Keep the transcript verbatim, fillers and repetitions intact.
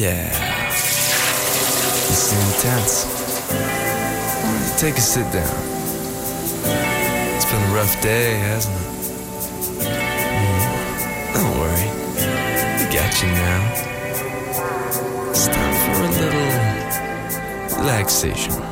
yeah. It's intense. Take a sit down. It's been a rough day, hasn't it? Mm, don't worry. We got you now. It's time for a little relaxation.